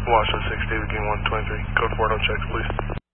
Washington 6, David Game 123. Code 4 on checks, please.